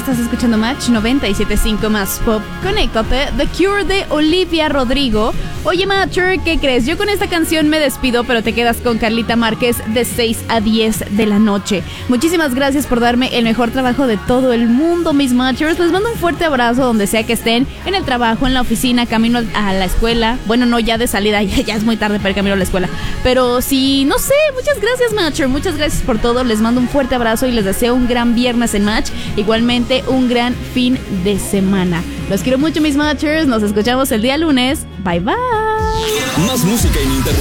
Estás escuchando Match 97.5 más pop. Conéctate, The Cure de Olivia Rodrigo. Oye, Matcher, ¿qué crees? Yo con esta canción me despido, pero te quedas con Carlita Márquez de 6 a 10 de la noche. Muchísimas gracias por darme el mejor trabajo de todo el mundo, mis Matchers. Les mando un fuerte abrazo donde sea que estén, en el trabajo, en la oficina, camino a la escuela. Bueno, no, ya de salida, ya es muy tarde para ir camino a la escuela. Pero sí, no sé, muchas gracias, Matcher. Muchas gracias por todo. Les mando un fuerte abrazo y les deseo un gran viernes en Match. Igualmente, un gran fin de semana. Los quiero mucho, mis Matchers. Nos escuchamos el día lunes. Bye, bye. Más música ininterrumpida.